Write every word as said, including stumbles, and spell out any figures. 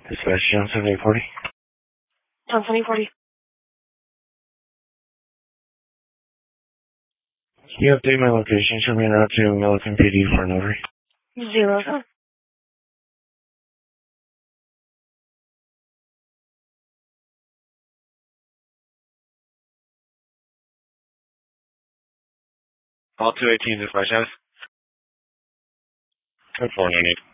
Dispatch Johnson eight forty. Johnson eight forty. Can you update my location? Show me en route to Milliken P D for an over. Zero seven. All two eighteen dispatch house. Code four nine eight.